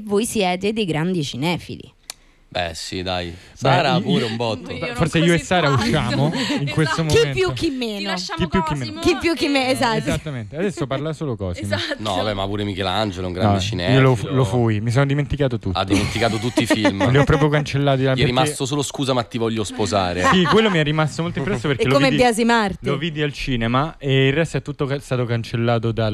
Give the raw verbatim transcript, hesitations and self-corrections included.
voi siete dei grandi cinefili. Beh sì, dai. Sara Beh, pure io- un botto. Io non Forse io e così Sara tanto. usciamo in questo Esatto. Chi momento. più, chi Ti meno. lasciamo Chi più, chi Cosimo meno. Chi più, chi meno, e- esatto. Esattamente, adesso parla solo Cosimo. Esatto. No, vabbè, ma pure Michelangelo, un grande No, cinefilo. io lo, lo fui, mi sono dimenticato tutto. Ha dimenticato tutti i film. Li ho proprio cancellati. Gli è perché- rimasto solo scusa ma ti voglio sposare. Sì, quello mi è rimasto molto impresso perché È lo come vidi, biasimarti. lo vidi al cinema e il resto è tutto ca- stato cancellato dal,